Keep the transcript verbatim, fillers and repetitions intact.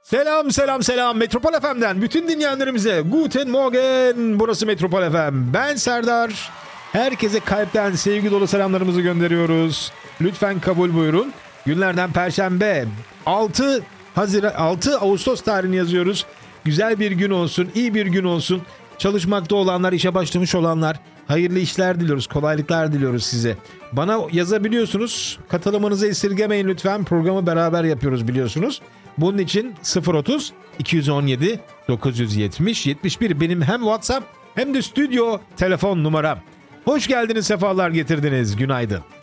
Selam selam selam Metropol F M'den bütün dinleyenlerimize Guten Morgen, burası Metropol F M. Ben Serdar. Herkese kalpten sevgi dolu selamlarımızı gönderiyoruz. Lütfen kabul buyurun. Günlerden Perşembe altı Haziran altı Ağustos tarihini yazıyoruz. Güzel bir gün olsun, iyi bir gün olsun. Çalışmakta olanlar, işe başlamış olanlar hayırlı işler diliyoruz, kolaylıklar diliyoruz size. Bana yazabiliyorsunuz. Katılımınızı esirgemeyin lütfen. Programı beraber yapıyoruz biliyorsunuz. Bunun için sıfır otuz iki on yedi dokuz yüz yetmiş yetmiş bir benim hem WhatsApp hem de stüdyo telefon numaram. Hoş geldiniz, sefalar getirdiniz. Günaydın.